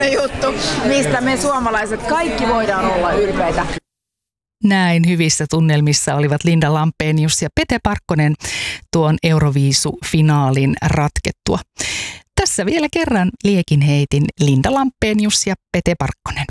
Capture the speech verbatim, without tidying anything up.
juttu, mistä me suomalaiset kaikki voidaan olla ylpeitä. Näin hyvissä tunnelmissa olivat Linda Lampenius ja Pete Parkkonen tuon Euroviisu-finaalin ratkettua. Tässä vielä kerran liekin heitin Linda Lampenius ja Pete Parkkonen.